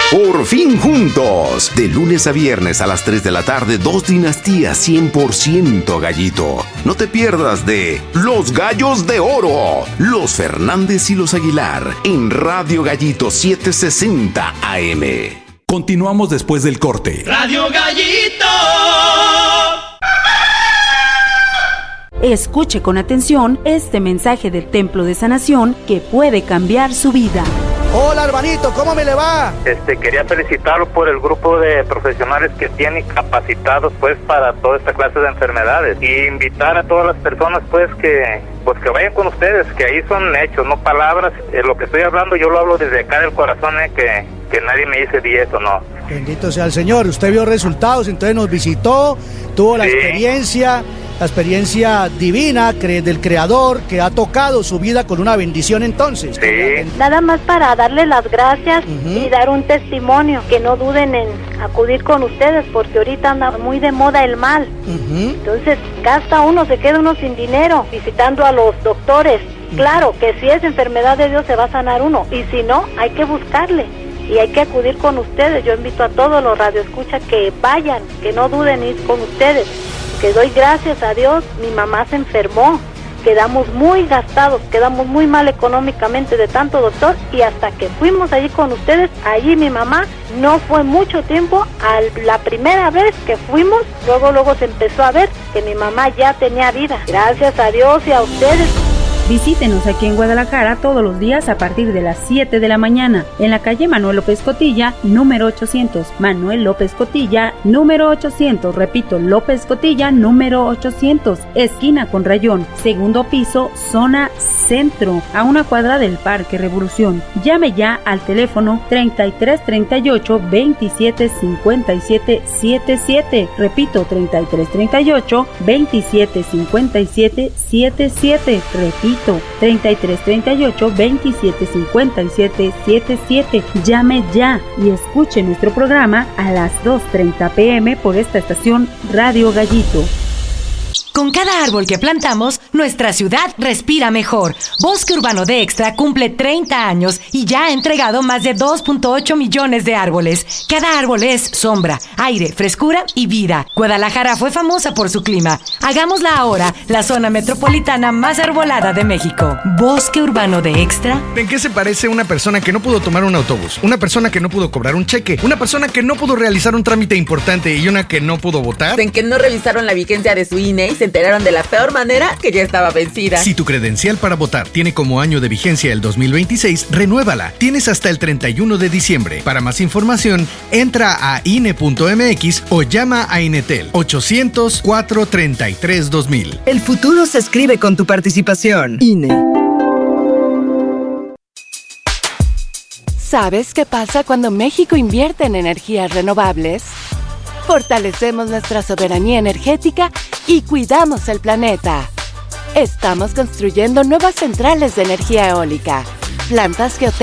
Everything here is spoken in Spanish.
Por fin juntos. De lunes a viernes a las 3 de la tarde, 2 dinastías 100% gallito. No te pierdas de Los Gallos de Oro, los Fernández y los Aguilar, en Radio Gallito 760 AM. Continuamos después del corte. Radio Gallito. Escuche con atención este mensaje del Templo de Sanación que puede cambiar su vida. Hola hermanito, ¿cómo me le va? Quería felicitarlo por el grupo de profesionales que tiene capacitados pues para toda esta clase de enfermedades y invitar a todas las personas pues que vayan con ustedes, que ahí son hechos, no palabras. Lo que estoy hablando yo lo hablo desde acá del corazón, que nadie me dice di eso, no. Bendito sea el Señor, usted vio resultados, entonces nos visitó, tuvo la experiencia divina del Creador que ha tocado su vida con una bendición entonces. Sí. Nada más para darle las gracias y dar un testimonio, que no duden en acudir con ustedes porque ahorita anda muy de moda el mal. Entonces se queda uno sin dinero visitando a los doctores. Claro que si es enfermedad de Dios se va a sanar uno y si no hay que buscarle. Y hay que acudir con ustedes. Yo invito a todos los radioescuchas que vayan, que no duden ir con ustedes. Que doy gracias a Dios, mi mamá se enfermó, quedamos muy gastados, quedamos muy mal económicamente de tanto doctor y hasta que fuimos allí con ustedes, allí mi mamá, no fue mucho tiempo, la primera vez que fuimos, luego se empezó a ver que mi mamá ya tenía vida. Gracias a Dios y a ustedes. Visítenos aquí en Guadalajara todos los días a partir de las 7 de la mañana, en la calle Manuel López Cotilla, número 800. Manuel López Cotilla, número 800. Repito, López Cotilla, número 800. Esquina con Rayón, segundo piso, zona centro, a una cuadra del Parque Revolución. Llame ya al teléfono 3338 27 57 77. Repito, 3338 27 57 77. Repito, 3338 27 57 77. Llame ya y escuche nuestro programa a las 2:30 p.m. por esta estación Radio Gallito. Con cada árbol que plantamos, nuestra ciudad respira mejor. Bosque Urbano de Extra cumple 30 años y ya ha entregado más de 2.8 millones de árboles. Cada árbol es sombra, aire, frescura y vida. Guadalajara fue famosa por su clima. Hagámosla ahora la zona metropolitana más arbolada de México. Bosque Urbano de Extra. ¿En qué se parece una persona que no pudo tomar un autobús? Una persona que no pudo cobrar un cheque. Una persona que no pudo realizar un trámite importante y una que no pudo votar. En que no revisaron la vigencia de su INE y se enteraron de la peor manera que ya estaba vencida. Si tu credencial para votar tiene como año de vigencia el 2026, renuévala. Tienes hasta el 31 de diciembre. Para más información, entra a INE.mx o llama a Inetel 800-433-2000. El futuro se escribe con tu participación. INE. ¿Sabes qué pasa cuando México invierte en energías renovables? Fortalecemos nuestra soberanía energética y cuidamos el planeta. Estamos construyendo nuevas centrales de energía eólica, plantas geotérmicas,